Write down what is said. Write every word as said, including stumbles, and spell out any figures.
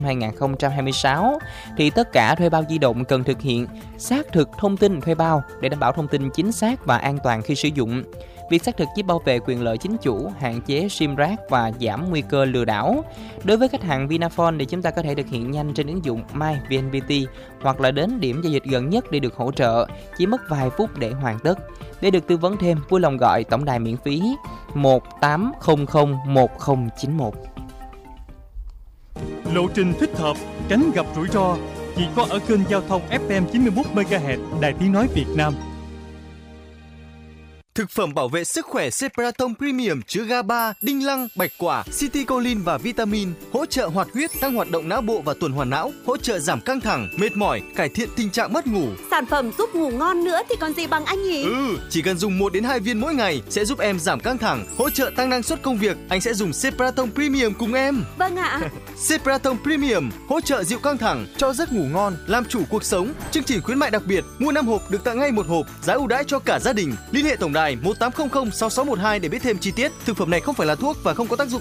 hai không hai sáu thì tất cả thuê bao di động cần thực hiện xác thực thông tin thuê bao để đảm bảo thông tin chính xác và an toàn khi sử dụng. Việc xác thực giúp bảo vệ quyền lợi chính chủ, hạn chế sim rác và giảm nguy cơ lừa đảo. Đối với khách hàng Vinaphone thì chúng ta có thể thực hiện nhanh trên ứng dụng My vê en pê tê hoặc là đến điểm giao dịch gần nhất để được hỗ trợ, chỉ mất vài phút để hoàn tất. Để được tư vấn thêm, vui lòng gọi tổng đài miễn phí một tám không không một không chín một. Lộ trình thích hợp, tránh gặp rủi ro chỉ có ở kênh giao thông ép em chín mươi mốt mê ga héc Đài Tiếng nói Việt Nam. Thực phẩm bảo vệ sức khỏe Cepraton Premium chứa GABA, đinh lăng, bạch quả, citicoline và vitamin, hỗ trợ hoạt huyết, tăng hoạt động não bộ và tuần hoàn não, hỗ trợ giảm căng thẳng, mệt mỏi, cải thiện tình trạng mất ngủ. Sản phẩm giúp ngủ ngon nữa thì còn gì bằng anh nhỉ? Ừ, chỉ cần dùng một đến hai viên mỗi ngày sẽ giúp em giảm căng thẳng, hỗ trợ tăng năng suất công việc. Anh sẽ dùng Cepraton Premium cùng em. Vâng ạ. Cepraton Premium hỗ trợ dịu căng thẳng, cho giấc ngủ ngon, làm chủ cuộc sống. Chương trình khuyến mại đặc biệt, mua năm hộp được tặng ngay một hộp, giá ưu đãi cho cả gia đình. Liên hệ tổng đài một tám không không sáu sáu một hai để biết thêm chi tiết. Thực phẩm này không phải là thuốc và không có tác dụng